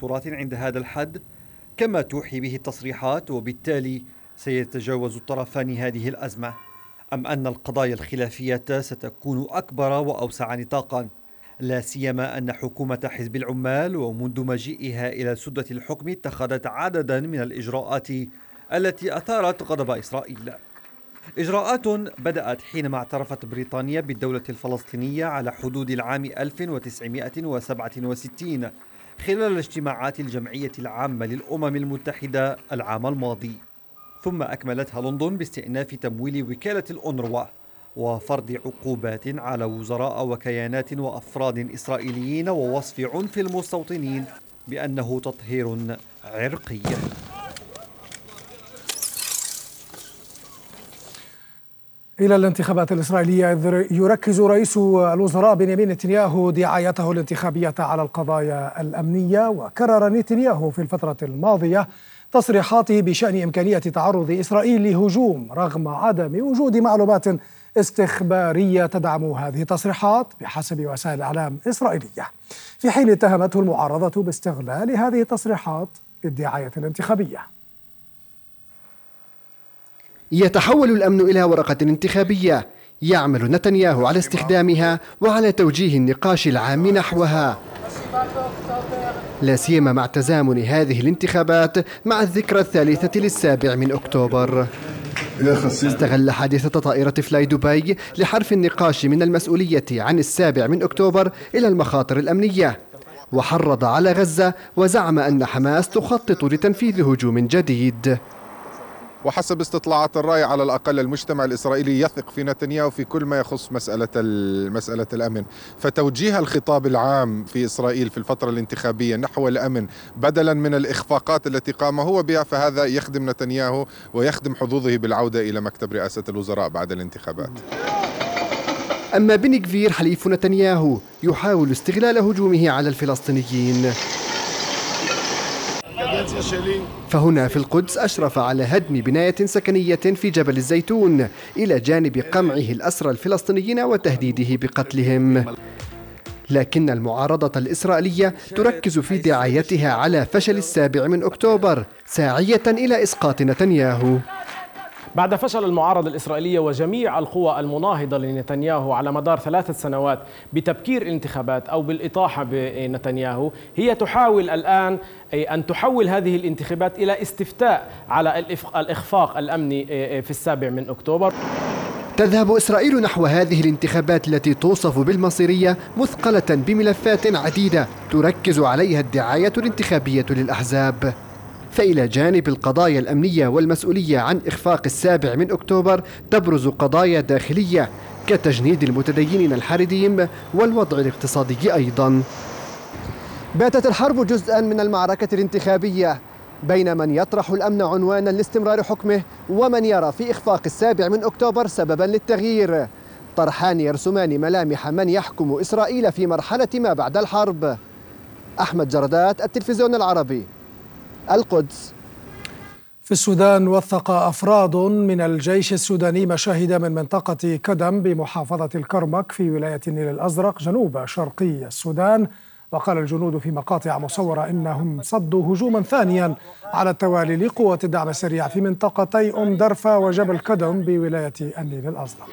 توترات عند هذا الحد كما توحي به التصريحات، وبالتالي سيتجاوز الطرفان هذه الأزمة، أم أن القضايا الخلافية ستكون أكبر وأوسع نطاقا، لا سيما أن حكومة حزب العمال ومنذ مجيئها إلى سدة الحكم اتخذت عددا من الإجراءات التي أثارت غضب إسرائيل. إجراءات بدأت حينما اعترفت بريطانيا بالدولة الفلسطينية على حدود العام 1967 خلال الاجتماعات الجمعية العامة للأمم المتحدة العام الماضي، ثم أكملتها لندن باستئناف تمويل وكالة الأونروا وفرض عقوبات على وزراء وكيانات وأفراد إسرائيليين ووصف عنف المستوطنين بأنه تطهير عرقي. إلى الانتخابات الإسرائيلية، يركز رئيس الوزراء بنيامين نتنياهو دعايته الانتخابية على القضايا الأمنية. وكرر نتنياهو في الفترة الماضية تصريحاته بشأن إمكانية تعرض إسرائيل لهجوم رغم عدم وجود معلومات استخبارية تدعم هذه التصريحات بحسب وسائل الإعلام الإسرائيلية، في حين اتهمته المعارضة باستغلال هذه التصريحات للدعاية الانتخابية. يتحول الأمن إلى ورقة انتخابية يعمل نتنياهو على استخدامها وعلى توجيه النقاش العام نحوها، لا سيما مع تزامن هذه الانتخابات مع الذكرى الثالثة للسابع من أكتوبر. استغل حادثة طائرة فلاي دبي لحرف النقاش من المسؤولية عن السابع من أكتوبر إلى المخاطر الأمنية، وحرض على غزة وزعم أن حماس تخطط لتنفيذ هجوم جديد. وحسب استطلاعات الرأي على الأقل المجتمع الإسرائيلي يثق في نتنياهو في كل ما يخص مسألة الأمن، فتوجيه الخطاب العام في إسرائيل في الفترة الانتخابية نحو الأمن بدلا من الإخفاقات التي قام هو بها، فهذا يخدم نتنياهو ويخدم حظوظه بالعودة إلى مكتب رئاسة الوزراء بعد الانتخابات. أما بن غفير حليف نتنياهو يحاول استغلال هجومه على الفلسطينيين، فهنا في القدس أشرف على هدم بناية سكنية في جبل الزيتون إلى جانب قمعه الأسرى الفلسطينيين وتهديده بقتلهم. لكن المعارضة الإسرائيلية تركز في دعايتها على فشل السابع من أكتوبر ساعية إلى إسقاط نتنياهو. بعد فشل المعارضة الإسرائيلية وجميع القوى المناهضة لنتنياهو على مدار 3 سنوات بتبكير الانتخابات أو بالإطاحة بنتنياهو، هي تحاول الآن أن تحول هذه الانتخابات إلى استفتاء على الإخفاق الأمني في السابع من أكتوبر. تذهب إسرائيل نحو هذه الانتخابات التي توصف بالمصيرية مثقلة بملفات عديدة تركز عليها الدعاية الانتخابية للأحزاب. فإلى جانب القضايا الأمنية والمسؤولية عن إخفاق السابع من أكتوبر تبرز قضايا داخلية كتجنيد المتدينين الحريديم والوضع الاقتصادي أيضا. باتت الحرب جزءا من المعركة الانتخابية بين من يطرح الأمن عنوانا لاستمرار حكمه ومن يرى في إخفاق السابع من أكتوبر سببا للتغيير، طرحان يرسمان ملامح من يحكم إسرائيل في مرحلة ما بعد الحرب. أحمد جردات، التلفزيون العربي، القدس. في السودان، وثق أفراد من الجيش السوداني مشاهد من منطقة كدم بمحافظة الكرمك في ولاية النيل الأزرق جنوب شرقي السودان، وقال الجنود في مقاطع مصورة إنهم صدوا هجوما ثانيا على التوالي لقوة الدعم السريع في منطقتي أم درفة وجبل كدم بولاية النيل الأزرق.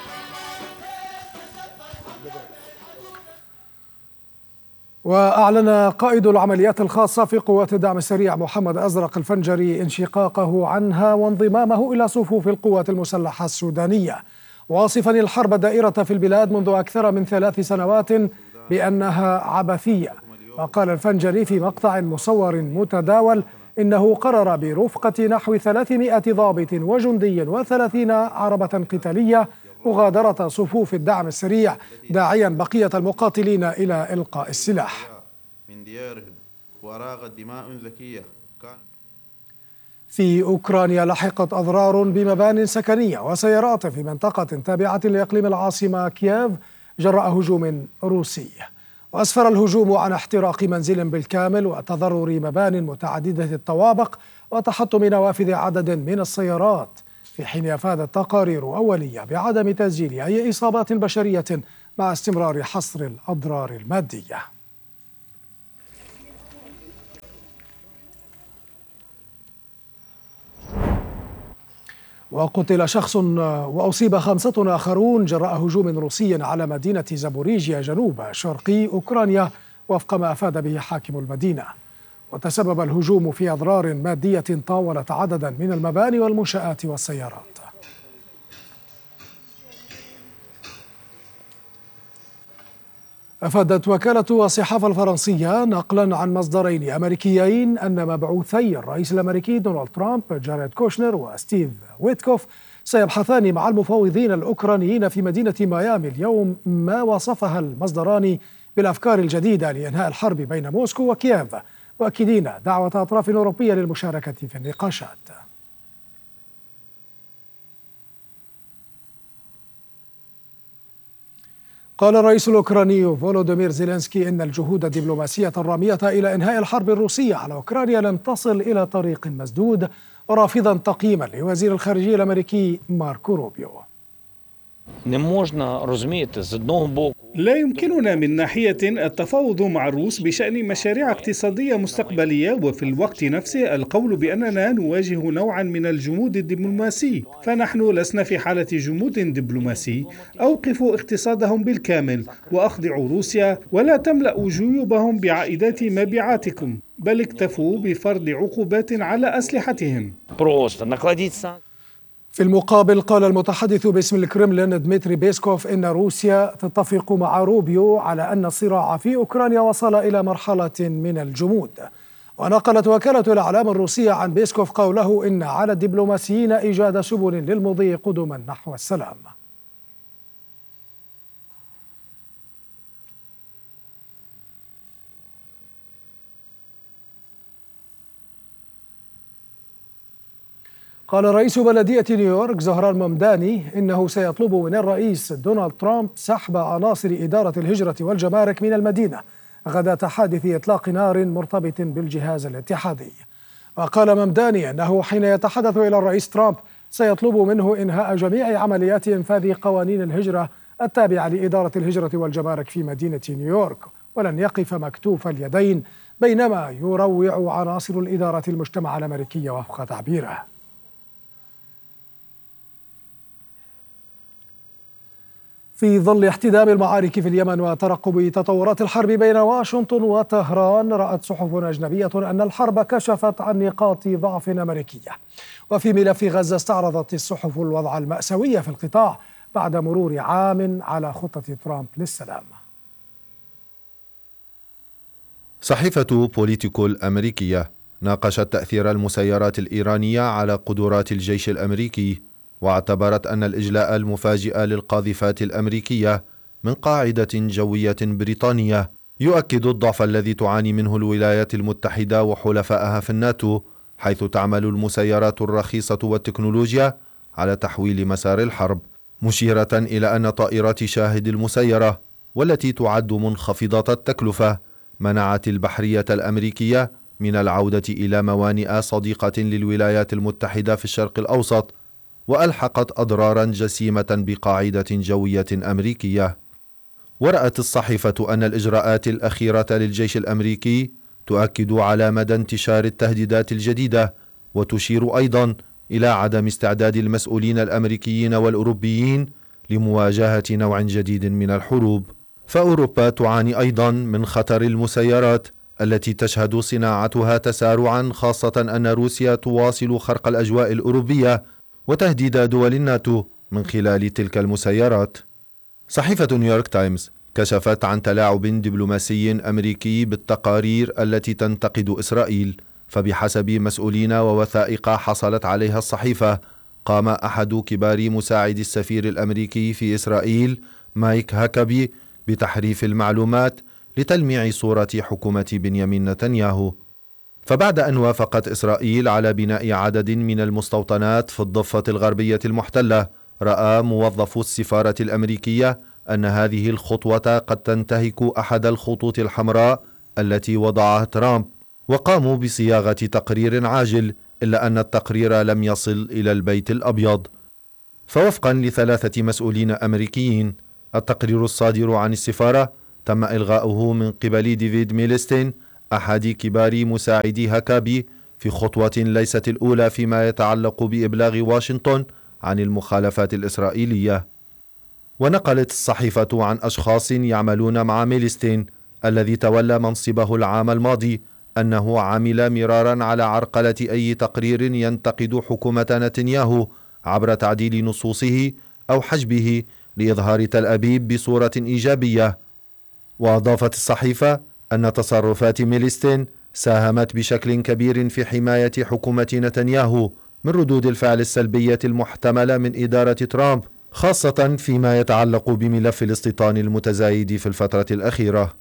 وأعلن قائد العمليات الخاصة في قوات الدعم السريع محمد أزرق الفنجري انشقاقه عنها وانضمامه إلى صفوف القوات المسلحة السودانية، واصفا الحرب الدائرة في البلاد منذ أكثر من 3 سنوات بأنها عبثية. وقال الفنجري في مقطع مصور متداول إنه قرر برفقة نحو 300 ضابط وجندي و30 عربة قتالية مغادرة صفوف الدعم السريع، داعيا بقية المقاتلين إلى إلقاء السلاح. في أوكرانيا لحقت أضرار بمبان سكنية وسيارات في منطقة تابعة لإقليم العاصمة كييف جراء هجوم روسي، وأسفر الهجوم عن احتراق منزل بالكامل وتضرر مبان متعددة الطوابق وتحطم نوافذ عدد من السيارات، في حين أفادت تقارير أولية بعدم تسجيل أي إصابات بشرية مع استمرار حصر الأضرار المادية. وقتل شخص وأصيب 5 آخرون جراء هجوم روسي على مدينة زابوريجيا جنوب شرقي أوكرانيا وفق ما أفاد به حاكم المدينة. وتسبب الهجوم في أضرار مادية طاولت عددا من المباني والمنشآت والسيارات. أفادت وكالة الصحافة الفرنسية نقلا عن مصدرين أمريكيين أن مبعوثي الرئيس الأمريكي دونالد ترامب جاريد كوشنر وستيف ويتكوف سيبحثان مع المفاوضين الأوكرانيين في مدينة ميامي اليوم ما وصفها المصدران بالأفكار الجديدة لإنهاء الحرب بين موسكو وكييف، مؤكدين دعوة أطراف أوروبية للمشاركة في النقاشات. قال الرئيس الأوكراني فولوديمير زيلينسكي إن الجهود الدبلوماسية الرامية إلى إنهاء الحرب الروسية على أوكرانيا لم تصل إلى طريق مسدود، رافضا تقييما لوزير الخارجية الأمريكي ماركو روبيو. لا يمكننا من ناحية التفاوض مع الروس بشأن مشاريع اقتصادية مستقبلية وفي الوقت نفسه القول بأننا نواجه نوعا من الجمود الدبلوماسي، فنحن لسنا في حالة جمود دبلوماسي. أوقفوا اقتصادهم بالكامل وأخضعوا روسيا ولا تملأوا جيوبهم بعائدات مبيعاتكم، بل اكتفوا بفرض عقوبات على أسلحتهم. في المقابل قال المتحدث باسم الكرملين دمتري بيسكوف إن روسيا تتفق مع روبيو على أن الصراع في أوكرانيا وصل إلى مرحلة من الجمود. ونقلت وكالة الإعلام الروسية عن بيسكوف قوله إن على الدبلوماسيين إيجاد سبل للمضي قدما نحو السلام. قال رئيس بلدية نيويورك زهران ممداني إنه سيطلب من الرئيس دونالد ترامب سحب عناصر إدارة الهجرة والجمارك من المدينة غداة حادث إطلاق نار مرتبط بالجهاز الاتحادي. وقال ممداني أنه حين يتحدث إلى الرئيس ترامب سيطلب منه إنهاء جميع عمليات إنفاذ قوانين الهجرة التابعة لإدارة الهجرة والجمارك في مدينة نيويورك، ولن يقف مكتوف اليدين بينما يروع عناصر الإدارة المجتمع الأمريكي وفق تعبيره. في ظل احتدام المعارك في اليمن وترقب تطورات الحرب بين واشنطن وطهران، رأت صحف أجنبية أن الحرب كشفت عن نقاط ضعف أمريكية. وفي ملف غزة استعرضت الصحف الوضع المأساوي في القطاع بعد مرور عام على خطة ترامب للسلام. صحيفة بوليتيكو الأمريكية ناقشت تأثير المسيرات الإيرانية على قدرات الجيش الأمريكي، واعتبرت أن الإجلاء المفاجئ للقاذفات الأمريكية من قاعدة جوية بريطانية يؤكد الضعف الذي تعاني منه الولايات المتحدة وحلفائها في الناتو، حيث تعمل المسيرات الرخيصة والتكنولوجيا على تحويل مسار الحرب، مشيرة إلى أن طائرات شاهد المسيرة والتي تعد منخفضة التكلفة منعت البحرية الأمريكية من العودة إلى موانئ صديقة للولايات المتحدة في الشرق الأوسط، وألحقت أضرارا جسيمة بقاعدة جوية أمريكية. ورأت الصحيفة أن الإجراءات الأخيرة للجيش الأمريكي تؤكد على مدى انتشار التهديدات الجديدة، وتشير أيضا إلى عدم استعداد المسؤولين الأمريكيين والأوروبيين لمواجهة نوع جديد من الحروب. فأوروبا تعاني أيضا من خطر المسيرات التي تشهد صناعتها تسارعا، خاصة أن روسيا تواصل خرق الأجواء الأوروبية وتهديد دول الناتو من خلال تلك المسيرات. صحيفة نيويورك تايمز كشفت عن تلاعب دبلوماسي أمريكي بالتقارير التي تنتقد إسرائيل، فبحسب مسؤولين ووثائق حصلت عليها الصحيفة، قام أحد كبار مساعدي السفير الأمريكي في إسرائيل مايك هاكابي بتحريف المعلومات لتلميع صورة حكومة بنيامين نتنياهو. فبعد أن وافقت إسرائيل على بناء عدد من المستوطنات في الضفة الغربية المحتلة، رأى موظفو السفارة الأمريكية أن هذه الخطوة قد تنتهك أحد الخطوط الحمراء التي وضعها ترامب، وقاموا بصياغة تقرير عاجل، إلا أن التقرير لم يصل إلى البيت الأبيض. فوفقا ل3 مسؤولين أمريكيين، التقرير الصادر عن السفارة تم إلغاؤه من قبل ديفيد ميلستين أحد كبار مساعدي هاكابي في خطوة ليست الأولى فيما يتعلق بإبلاغ واشنطن عن المخالفات الإسرائيلية. ونقلت الصحيفة عن أشخاص يعملون مع ميلستين الذي تولى منصبه العام الماضي أنه عمل مرارا على عرقلة أي تقرير ينتقد حكومة نتنياهو عبر تعديل نصوصه أو حجبه لإظهار تل أبيب بصورة إيجابية. وأضافت الصحيفة أن تصرفات ميلستين ساهمت بشكل كبير في حماية حكومة نتنياهو من ردود الفعل السلبية المحتملة من إدارة ترامب، خاصة فيما يتعلق بملف الاستيطان المتزايد في الفترة الأخيرة.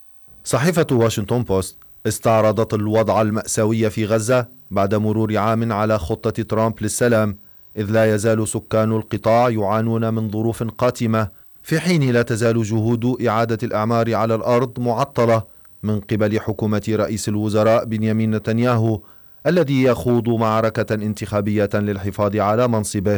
صحيفة واشنطن بوست استعرضت الوضع المأساوي في غزة بعد مرور عام على خطة ترامب للسلام، إذ لا يزال سكان القطاع يعانون من ظروف قاتمة، في حين لا تزال جهود إعادة الأعمار على الأرض معطلة من قبل حكومة رئيس الوزراء بنيامين نتنياهو الذي يخوض معركة انتخابية للحفاظ على منصبه.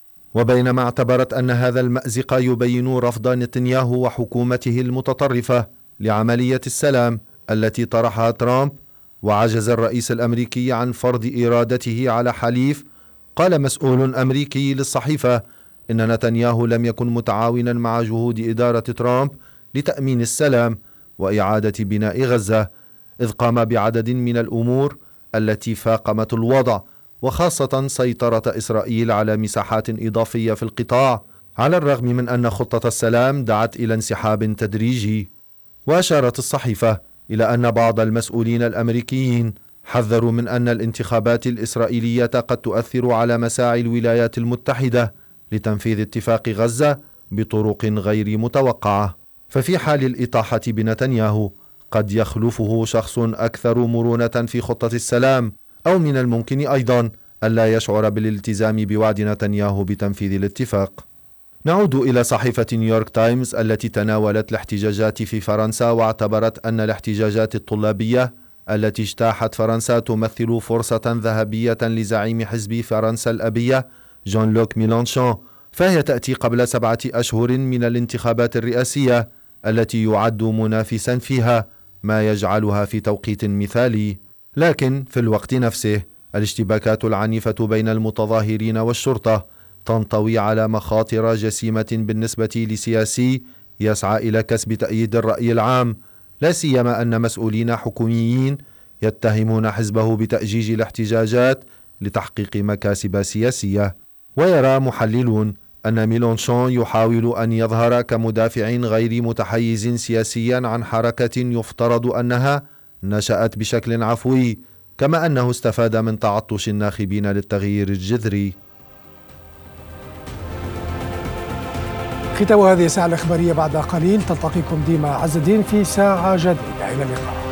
وبينما اعتبرت أن هذا المأزق يبين رفض نتنياهو وحكومته المتطرفة لعملية السلام التي طرحها ترامب، وعجز الرئيس الأمريكي عن فرض إرادته على حليف، قال مسؤول أمريكي للصحيفة إن نتنياهو لم يكن متعاونا مع جهود إدارة ترامب لتأمين السلام وإعادة بناء غزة، إذ قام بعدد من الأمور التي فاقمت الوضع، وخاصة سيطرة إسرائيل على مساحات إضافية في القطاع، على الرغم من أن خطة السلام دعت إلى انسحاب تدريجي. وأشارت الصحيفة إلى أن بعض المسؤولين الأمريكيين حذروا من أن الانتخابات الإسرائيلية قد تؤثر على مساعي الولايات المتحدة لتنفيذ اتفاق غزة بطرق غير متوقعة، ففي حال الإطاحة بنتنياهو قد يخلفه شخص أكثر مرونة في خطة السلام، أو من الممكن أيضا ألا يشعر بالالتزام بوعد نتنياهو بتنفيذ الاتفاق. نعود إلى صحيفة نيويورك تايمز التي تناولت الاحتجاجات في فرنسا، واعتبرت أن الاحتجاجات الطلابية التي اجتاحت فرنسا تمثل فرصة ذهبية لزعيم حزب فرنسا الأبية جون لوك ميلانشون، فهي تأتي قبل 7 أشهر من الانتخابات الرئاسية التي يعد منافسا فيها، ما يجعلها في توقيت مثالي. لكن في الوقت نفسه الاشتباكات العنيفة بين المتظاهرين والشرطة تنطوي على مخاطر جسيمة بالنسبة لسياسي يسعى إلى كسب تأييد الرأي العام، لا سيما أن مسؤولين حكوميين يتهمون حزبه بتأجيج الاحتجاجات لتحقيق مكاسب سياسية. ويرى محللون أن ميلانشون يحاول أن يظهر كمدافع غير متحيز سياسيا عن حركة يفترض أنها نشأت بشكل عفوي، كما أنه استفاد من تعطش الناخبين للتغيير الجذري. ختام هذه الساعة الإخبارية، بعد قليل تلتقيكم ديما عز الدين في ساعة جديدة. إلى اللقاء.